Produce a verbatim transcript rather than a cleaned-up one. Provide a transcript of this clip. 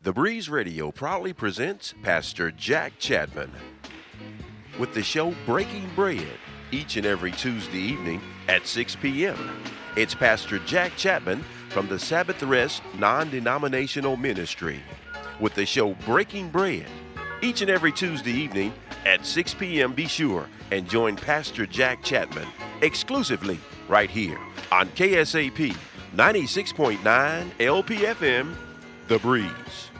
The Breeze Radio proudly presents Pastor Jack Chapman with the show Breaking Bread each and every Tuesday evening at six p.m. It's Pastor Jack Chapman from the Sabbath Rest Non-Denominational Ministry with the show Breaking Bread each and every Tuesday evening at six p.m. Be sure and join Pastor Jack Chapman exclusively right here on K S A P ninety-six point nine L P F M, The Breeze.